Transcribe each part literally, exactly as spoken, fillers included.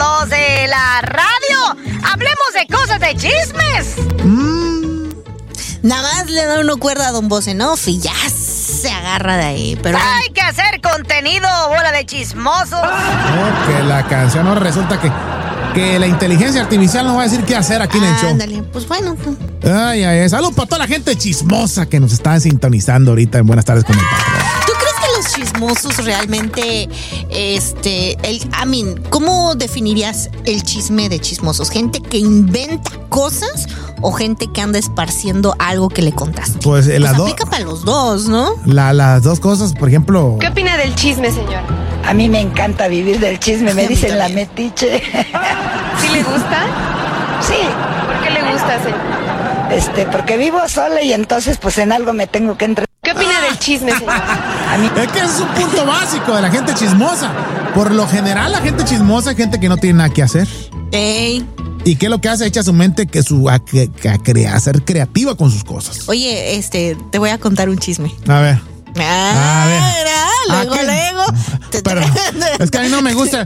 dos de la radio. Hablemos de cosas de chismes. Mm. Nada más le da uno cuerda a Don Voz en Off y ya se agarra de ahí. Pero hay que hacer contenido, bola de chismosos. Oh, que la canción no resulta que, que la inteligencia artificial nos va a decir qué hacer aquí en el show. Ándale, pues bueno. Ay, ay, ay. Salud para toda la gente chismosa que nos está sintonizando ahorita en Buenas Tardes con el Patrón. ¿Tú crees que los chismosos realmente, este, el, I mean, ¿cómo definirías el chisme de chismosos? ¿Gente que inventa cosas o gente que anda esparciendo algo que le contaste? Pues eh, las dos. Aplica para los dos, ¿no? La, las dos cosas, por ejemplo. ¿Qué opina del chisme, señor? A mí me encanta vivir del chisme, me dicen la metiche. ¿Sí le gusta? Sí. ¿Por qué le gusta, señor? Este, porque vivo sola y entonces pues en algo me tengo que entretener. ¿Qué opina del chisme, señor? A mí... Es que ese es un punto básico de la gente chismosa. Por lo general, la gente chismosa es gente que no tiene nada que hacer. Ey. ¿Y qué es lo que hace? Echa su mente que su, a, que, a, crea, a ser creativa con sus cosas. Oye, este, te voy a contar un chisme. A ver. Ah, a ver. Mira, luego, ¿A luego. Pero, es que a mí no me gusta.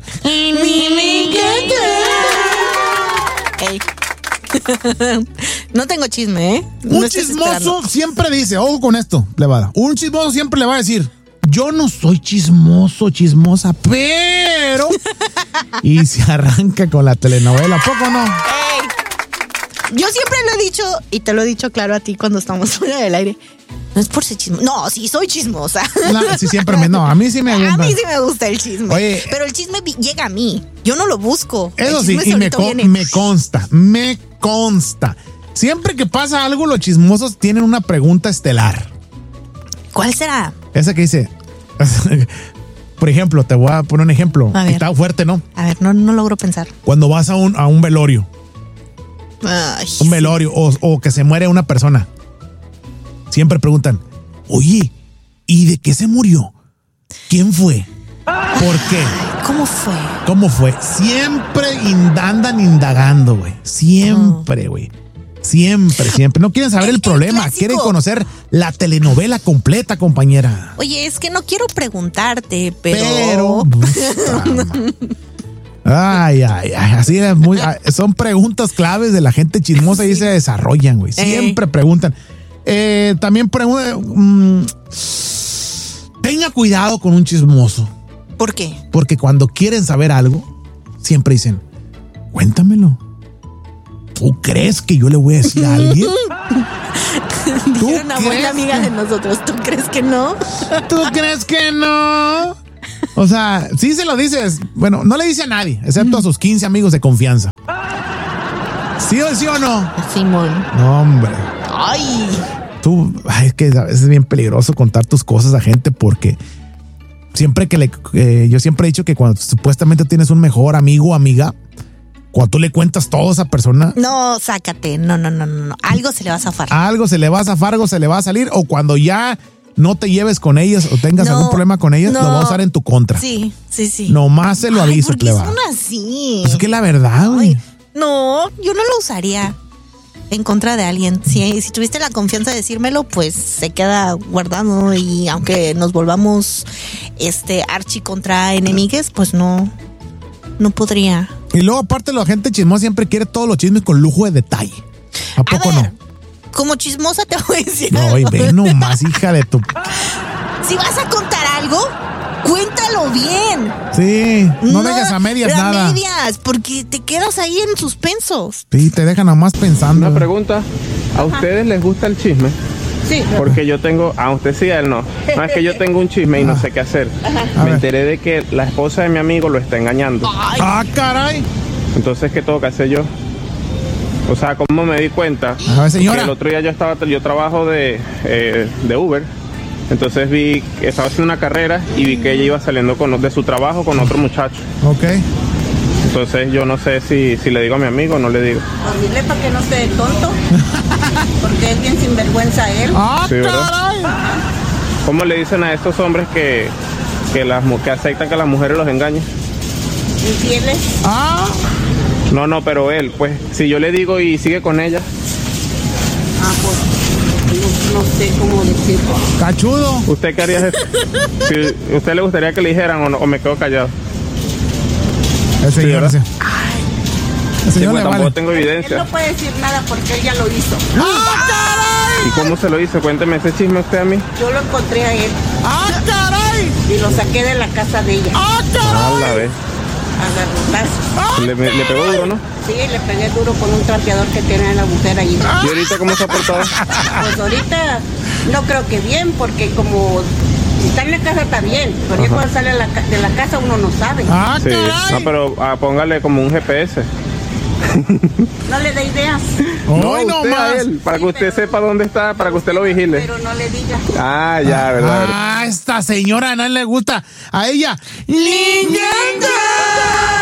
Ey. No tengo chisme, ¿eh? Un No chismoso siempre dice, ojo con esto, Levada. Un chismoso siempre le va a decir, yo no soy chismoso, chismosa, pero... Y se arranca con la telenovela, ¿poco no? Ey. Yo siempre lo he dicho, y te lo he dicho claro a ti cuando estamos fuera del aire. No es por ser chismosa. No, sí, soy chismosa. No, sí, siempre me... No, a mí sí me gusta. A mí sí me gusta el chisme. Oye, pero el chisme llega a mí. Yo no lo busco. Eso sí, y me, con, me consta, me consta. Siempre que pasa algo, los chismosos tienen una pregunta estelar. ¿Cuál será? Esa que dice... Por ejemplo, te voy a poner un ejemplo. Está fuerte, ¿no? A ver, no, no logro pensar. Cuando vas a un, a un velorio. Ay, un velorio, o, o que se muere una persona. Siempre preguntan, oye, ¿y de qué se murió? ¿Quién fue? ¿Por qué? ¿Cómo fue? ¿Cómo fue? Siempre andan indagando, güey. Siempre, güey. Siempre, siempre. No quieren saber el, el problema, el quieren conocer la telenovela completa, compañera. Oye, es que no quiero preguntarte, pero... Pero... Ay, ay, ay, así es muy... Son preguntas claves de la gente chismosa y sí. Se desarrollan, güey. Siempre eh. preguntan. Eh, también preguntan... Mmm, tenga cuidado con un chismoso. ¿Por qué? Porque cuando quieren saber algo, siempre dicen, cuéntamelo. ¿Tú crees que yo le voy a decir a alguien? ¿Tú una crees buena amiga que... de nosotros. ¿Tú crees que no? ¿Tú crees que no? O sea, sí se lo dices. Bueno, no le dice a nadie, excepto a sus quince amigos de confianza. ¿Sí o sí o no? Simón. No, hombre. Ay. Tú, ay, es que a veces es bien peligroso contar tus cosas a gente porque siempre que le... Eh, yo siempre he dicho que cuando supuestamente tienes un mejor amigo o amiga, cuando tú le cuentas todo a esa persona... No, sácate. No, no, no, no. Algo se le va a zafar. Algo se le va a zafar, algo se le va a salir. O cuando ya no te lleves con ellas o tengas no, algún problema con ellas, no. Lo va a usar en tu contra. Sí, sí, sí. Nomás se lo Ay, aviso, ¿por qué Cleva. son así? Pues es que la verdad, güey. No, yo no lo usaría en contra de alguien. Si, si tuviste la confianza de decírmelo, pues se queda guardado. Y aunque nos volvamos este archi contra enemigues, pues no, no podría. Y luego, aparte, la gente chismosa siempre quiere todos los chismes con lujo de detalle. ¿A poco a ver, no? Como chismosa te voy a decir. No, y ve nomás, hija de tu... Si vas a contar algo, cuéntalo bien. Sí, no, no dejes a medias a nada. A medias, porque te quedas ahí en suspensos. Sí, te dejan nomás pensando. Una pregunta, ¿a ustedes les gusta el chisme? Sí. Porque yo tengo, a usted sí, a él no. No, es que yo tengo un chisme y no sé qué hacer. A Me ver. enteré de que la esposa de mi amigo lo está engañando. Ay. Ah, caray. Entonces, ¿qué tengo que hacer yo? O sea, ¿cómo me di cuenta? A ver, señora. Que el otro día yo estaba, yo trabajo de, eh, de Uber. Entonces vi que estaba haciendo una carrera y vi que ella iba saliendo con, de su trabajo con otro muchacho. Ok. Entonces yo no sé si, si le digo a mi amigo o no le digo. Pues dile para que no esté tonto. Porque es bien sinvergüenza él. Ah, Sí, ¿verdad? caray. ¿Cómo le dicen a estos hombres que, que, las, que aceptan que las mujeres los engañen? Infieles. Ah. No, no, pero él, pues, si yo le digo y sigue con ella. Ah, pues, no, no sé cómo decirlo. Cachudo. ¿Usted qué haría? Si usted le gustaría que le dijeran o, no, o me quedo callado. El señor, ¿verdad? sí. El Sí, señor pues le tampoco vale. tengo Él evidencia. no puede decir nada porque él ya lo hizo. ¿Y cómo se lo hizo? Cuénteme ese chisme usted a mí. Yo lo encontré a él ¡Ah, caray! y lo saqué de la casa de ella. ¡Ah, A caray! la vez. A garrotazos. Le, le pegó duro, ¿no? Sí, le pegué duro con un trapeador que tiene la mujer allí. ¿Y ahorita cómo se ha portado? Pues ahorita no creo que bien, porque como si está en la casa está bien, pero ya cuando sale a la ca- de la casa uno no sabe. ¡Ah, Sí. caray! No, pero ah, póngale como un G P S. No le dé ideas, No, ¡Hoy no usted a más! él, para Sí, que usted pero- sepa dónde está, para que usted lo vigile. pero no le diga. Ah, ya, verdad. Ah, esta señora no le gusta a ella. ¡Leyenda!